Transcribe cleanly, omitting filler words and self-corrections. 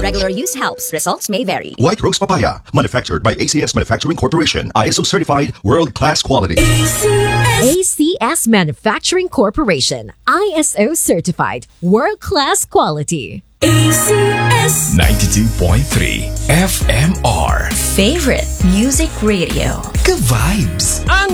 regular use helps. Results may vary. White Rose Papaya, manufactured by ACS Manufacturing Corporation. ISO certified, world-class quality. ACS Manufacturing Corporation. ISO certified. World-class quality. ACS 92.3 FMR. Favorite music radio. Ka-vibes. Ang